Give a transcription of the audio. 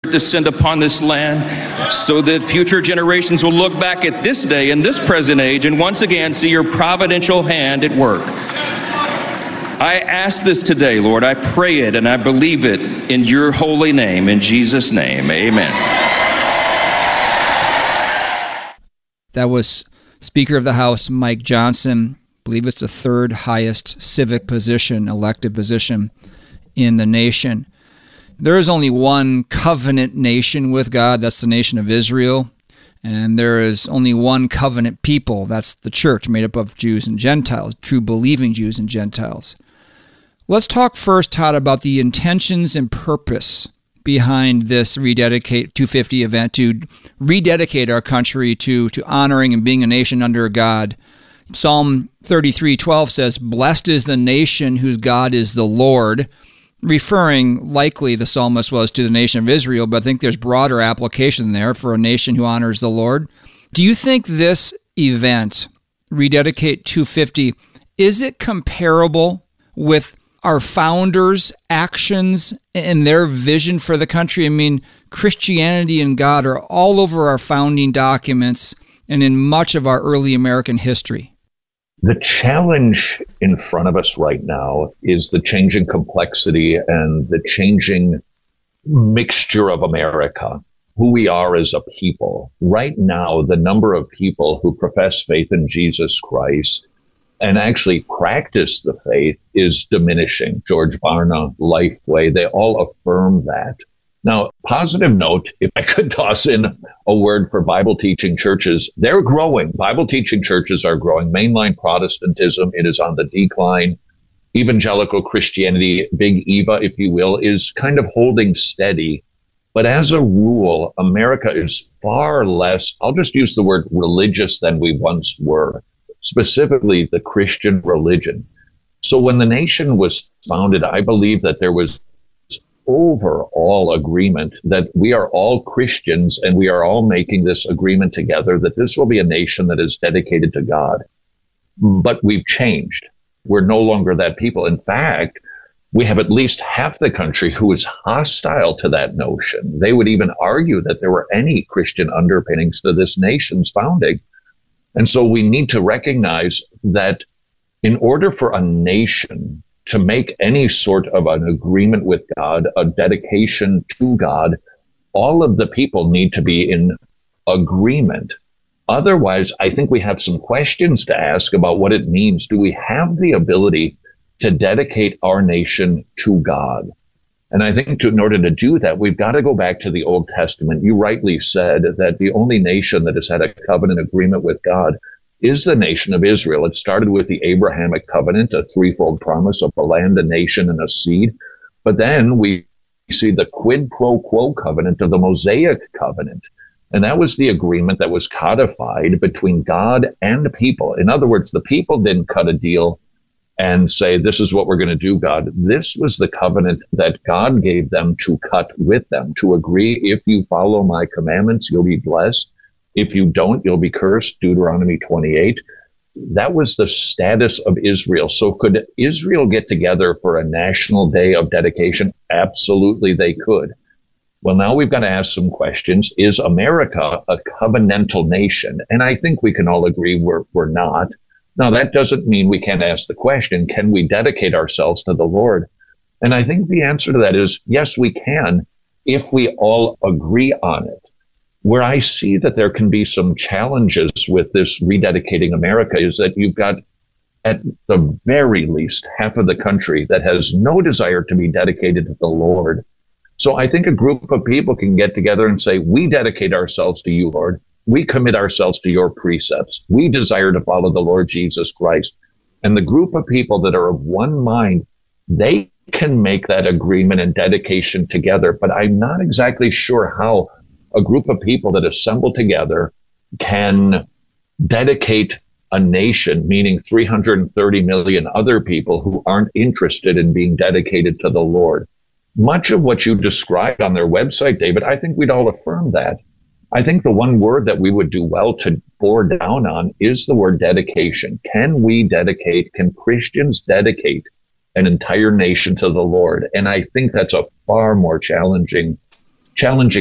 descend upon this land so that future generations will look back at this day and this present age and once again see your providential hand at work. I ask this today, Lord. I pray it and I believe it in your holy name, in Jesus' name. Amen. That was Speaker of the House Mike Johnson. I believe it's the third highest civic position, elected position in the nation. There is only one covenant nation with God. That's the nation of Israel. And there is only one covenant people. That's the church, made up of Jews and Gentiles, true believing Jews and Gentiles. Let's talk first, Todd, about the intentions and purpose behind this Rededicate 250 event, to rededicate our country to honoring and being a nation under God. Psalm 33:12 says, "Blessed is the nation whose God is the Lord," referring, likely the psalmist was, to the nation of Israel, but I think there's broader application there for a nation who honors the Lord. Do you think this event, Rededicate 250, is it comparable with our founders' actions and their vision for the country? I mean, Christianity and God are all over our founding documents and in much of our early American history. The challenge in front of us right now is the changing complexity and the changing mixture of America, who we are as a people. Right now, the number of people who profess faith in Jesus Christ and actually practice the faith is diminishing. George Barna, Lifeway, they all affirm that. Now, positive note, if I could toss in a word for Bible teaching churches, they're growing. Bible teaching churches are growing. Mainline Protestantism, it is on the decline. Evangelical Christianity, Big Eva, if you will, is kind of holding steady. But as a rule, America is far less, I'll just use the word religious, than we once were, specifically the Christian religion. So when the nation was founded, I believe that there was overall agreement that we are all Christians and we are all making this agreement together that this will be a nation that is dedicated to God. But we've changed. We're no longer that people. In fact, we have at least half the country who is hostile to that notion. They would even argue that there were any Christian underpinnings to this nation's founding. And so we need to recognize that in order for a nation to make any sort of an agreement with God, a dedication to God, all of the people need to be in agreement. Otherwise, I think we have some questions to ask about what it means. Do we have the ability to dedicate our nation to God? And I think in order to do that, we've got to go back to the Old Testament. You rightly said that the only nation that has had a covenant agreement with God is the nation of Israel. It started with the Abrahamic covenant, a threefold promise of a land, a nation, and a seed. But then we see the quid pro quo covenant of the Mosaic covenant. And that was the agreement that was codified between God and people. In other words, the people didn't cut a deal and say, this is what we're going to do, God. This was the covenant that God gave them to cut with them, to agree, if you follow my commandments, you'll be blessed. If you don't, you'll be cursed, Deuteronomy 28. That was the status of Israel. So could Israel get together for a national day of dedication? Absolutely, they could. Well, now we've got to ask some questions. Is America a covenantal nation? And I think we can all agree we're not. Now, that doesn't mean we can't ask the question, can we dedicate ourselves to the Lord? And I think the answer to that is, yes, we can, if we all agree on it. Where I see that there can be some challenges with this rededicating America is that you've got, at the very least, half of the country that has no desire to be dedicated to the Lord. So I think a group of people can get together and say, we dedicate ourselves to you, Lord. We commit ourselves to your precepts. We desire to follow the Lord Jesus Christ. And the group of people that are of one mind, they can make that agreement and dedication together. But I'm not exactly sure how a group of people that assemble together can dedicate a nation, meaning 330 million other people who aren't interested in being dedicated to the Lord. Much of what you described on their website, David, I think we'd all affirm that. I think the one word that we would do well to bore down on is the word dedication. Can we dedicate, can Christians dedicate an entire nation to the Lord? And I think that's a far more challenging